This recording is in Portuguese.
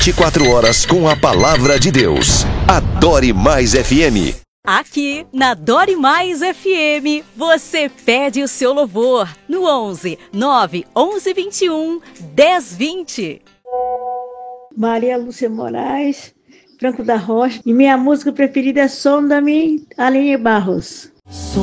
24 horas com a palavra de Deus. Adore Mais FM. Aqui na Adore Mais FM, você pede o seu louvor no 11 9 11 21 10 20. Maria Lúcia Moraes, Franco da Rocha, e minha música preferida é Sonda-me, Aline Barros.